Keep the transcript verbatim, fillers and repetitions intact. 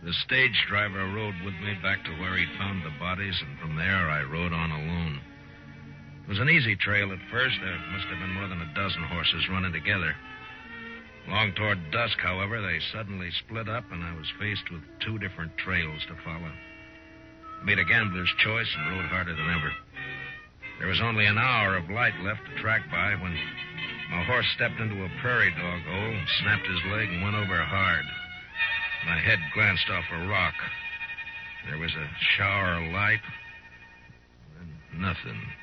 The stage driver rode with me back to where he'd found the bodies, and from there I rode on alone. It was an easy trail at first. There must have been more than a dozen horses running together. Long toward dusk, however, they suddenly split up, and I was faced with two different trails to follow. I made a gambler's choice and rode harder than ever. There was only an hour of light left to track by when my horse stepped into a prairie dog hole, snapped his leg, and went over hard. My head glanced off a rock. There was a shower of light, and nothing.